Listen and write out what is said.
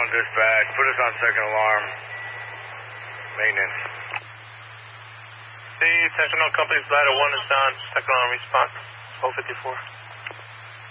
dispatch. Put us on second alarm. Maintenance. The Sentinel Company's Ladder 1 is on second alarm response. 1254.